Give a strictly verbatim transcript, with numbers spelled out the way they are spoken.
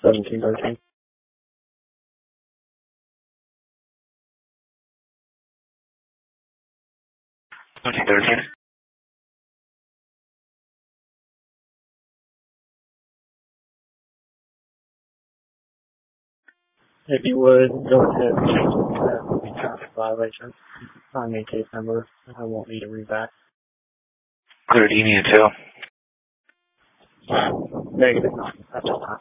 seventeen thirteen. seventeen thirteen. If you would, go ahead and change it to that would be traffic violation on your case number. I won't need to read back. Clear, do you need it too? Negative, no. That's just time.